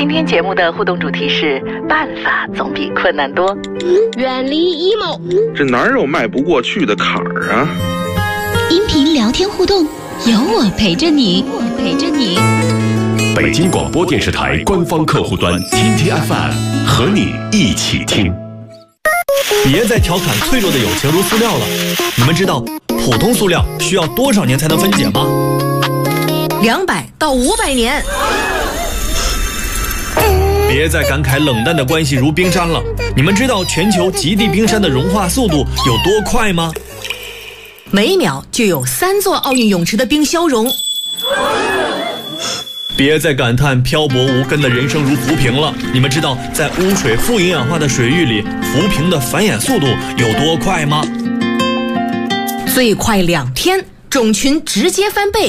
今天节目的互动主题是办法总比困难多。 远离 emo， 这哪有迈不过去的坎儿啊？ 音频聊天互动，有我陪着你， 北京广播电视台官方客户端天天 FM 和你一起听。 别再调侃脆弱的友情如塑料了，你们知道普通塑料需要多少年才能分解吗 ？200到500年。 别再感慨冷淡的关系如冰山了，你们知道全球极地冰山的融化速度有多快吗？ 每秒就有3座奥运泳池的冰消融。 别再感叹漂泊无根的人生如浮萍了，你们知道在污水富营养化的水域里，浮萍的繁衍速度有多快吗？ 最快2天，种群直接翻倍。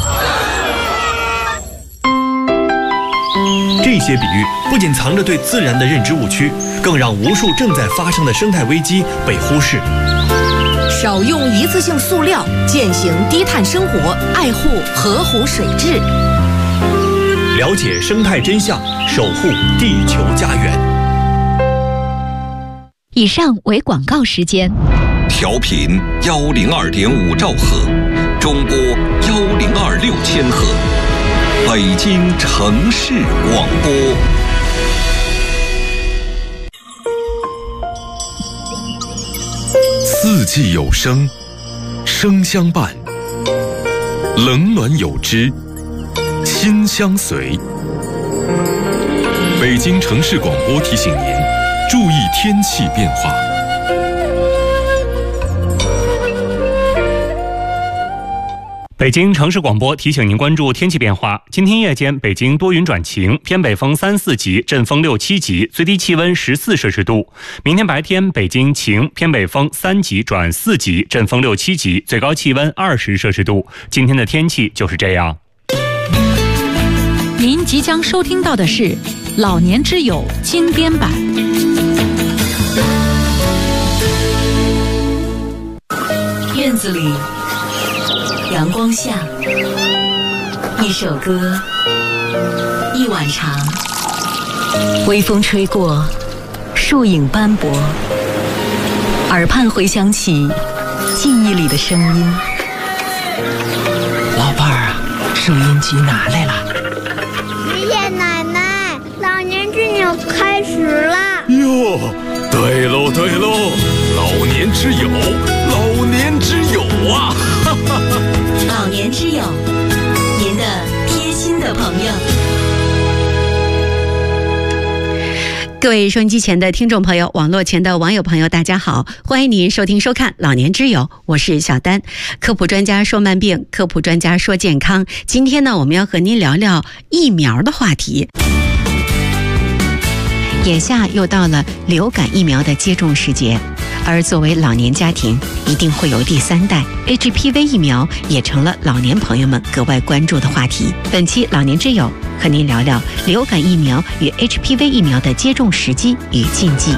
这些比喻不仅藏着对自然的认知误区，更让无数正在发生的生态危机被忽视。 少用一次性塑料，践行低碳生活，爱护河湖水质。 了解生态真相，守护地球家园。 以上为广告时间。 调频102.5兆赫，中波1026千赫，北京城市广播。 四季有声，声相伴；冷暖有知，心相随。北京城市广播提醒您，注意天气变化。 北京城市广播提醒您关注天气变化。今天夜间北京多云转晴，偏北风3、4级，阵风6、7级，最低气温14摄氏度。明天白天北京晴，偏北风3级转4级，阵风6、7级，最高气温20摄氏度。今天的天气就是这样。 您即将收听到的是老年之友精编版。 院子里，阳光下，一首歌，一碗茶，微风吹过，树影斑驳，耳畔回响起记忆里的声音。 老伴儿啊，收音机拿来了。 爷爷奶奶，老年之友开始啦！ 哟，对喽，老年之友，老年之友啊！ 老年之友，您的贴心的朋友。 各位收音机前的听众朋友，网络前的网友朋友，大家好，欢迎您收听收看老年之友，我是小丹。科普专家说慢病，科普专家说健康。今天呢，我们要和您聊聊疫苗的话题。眼下又到了流感疫苗的接种时节，而作为老年家庭，一定会有第3代 HPV 疫苗，也成了老年朋友们格外关注的话题。本期老年之友和您聊聊流感疫苗与 HPV 疫苗的接种时机与禁忌。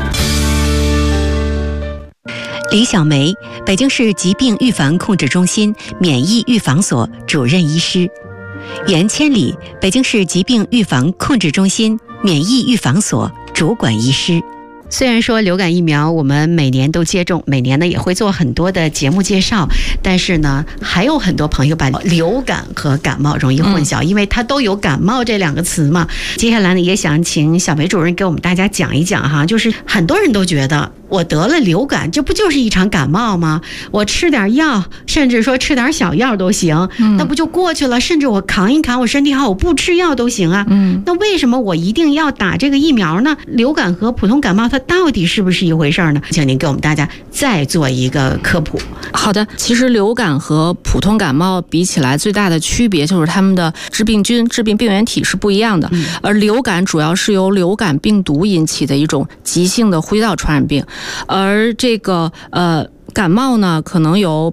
李小梅，北京市疾病预防控制中心免疫预防所主任医师；袁千里，北京市疾病预防控制中心免疫预防所主管医师。虽然说流感疫苗我们每年都接种，每年呢也会做很多的节目介绍，但是呢还有很多朋友把流感和感冒容易混淆，因为它都有感冒这2个词嘛。接下来呢也想请小梅主任给我们大家讲一讲哈，就是很多人都觉得我得了流感，这不就是一场感冒吗？我吃点药，甚至说吃点小药都行，那不就过去了？甚至我扛一扛，我身体好，我不吃药都行啊。那为什么我一定要打这个疫苗呢？流感和普通感冒它到底是不是一回事呢？请您给我们大家再做一个科普。 好的，其实流感和普通感冒比起来，最大的区别就是它们的致病菌、致病病原体是不一样的。而流感主要是由流感病毒引起的一种急性的呼吸道传染病，而这个感冒呢，可能由